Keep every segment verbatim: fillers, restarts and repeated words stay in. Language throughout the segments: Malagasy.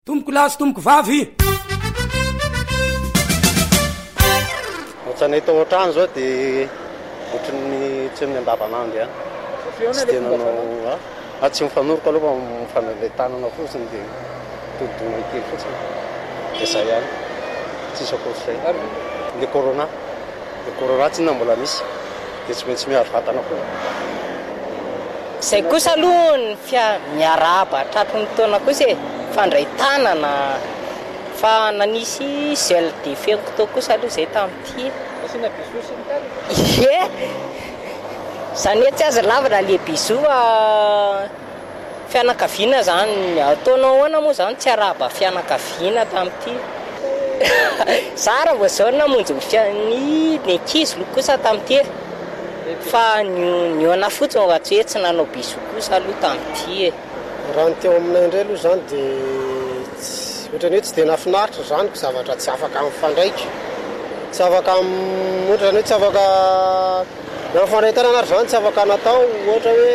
tomboko lahy sy tomboko vavy ohatran'ny tao an-trano zao dia ohatran'ny tsy amin'ny andavanandro a tsy tena nanao a tsy mifanoroko aloha mifanale tanana fotsiny dia todidona kely fotsiny dia zay ihany tsisy akoatr'izay le corona le corona tsy na mbola misy dia tsy maintsy miaro vatana koa zay kosa aloha ny fia miarahaba tratry ny taona kosa e fandray tanana fa nanisy gel de fenko kosa aloha zay tamin'ity asina bisou sy ny tany ye zany hoe tsy aza lavana le bisou fianakaviana zany ataonao ahoana moa zany tsy arahaba fianakaviana tamin'ity Sara vao zao namonjy ny fiany ny ankizy lo kosa tamin'ity fa ny ona fotsiny raha tsy hoe tsy nanao bisou kosa aloha tamin'ity e raha ny teo aminay indray aloha zany dia ohatrany hoe tsy dia nafinaritra zany ko zavatra tsy afaka mifandraika tsy afaka ohatrany hoe tsy afaka nafandray tanana ary zany tsy afaka natao ohatra hoe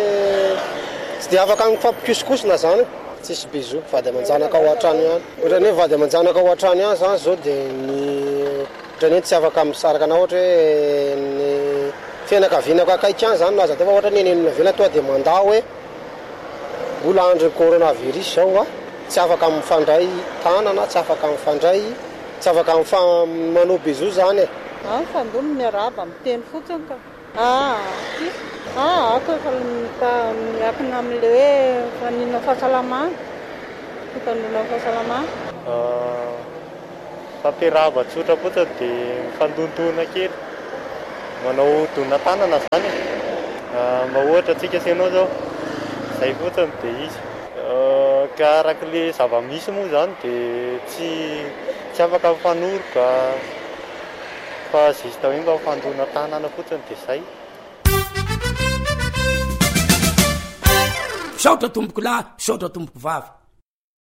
tsy dia afaka mifampikosikosina zany tsisy bisou vady aman-janaka ao an-trano ihany ohatrany hoe vady aman-janaka ao an-trano ihany zany zao dia ny ohatrany hoe tsy afaka misaraka na ohatra hoe ny fianakavianako akaiky ihany zany naza teo fa ohatra ny neninaviana toa dia mandà hoe mbola andro coronavirus zao a tsy afaka mifandray tanana tsy afaka mifandray tsy afaka manao bisou zany e ah fandono miarahaba miteny fotsiny ka ah ah ako efa miakina amin'le hoe fanina fahasalamana fitanona fahasalamana fampiarahaba tsotra fotsiny dia mifandontoana kely manao dona tanana zany mba ohatra atsika asianao zao zay fotsiny dia izy ka arak'le zava-misy moa zany dia tsy tsy afaka mifanoroka fa zista hoe mba mifandona tanana fotsiny dia zay misaotra tomboko lahy misaotra tomboko vavy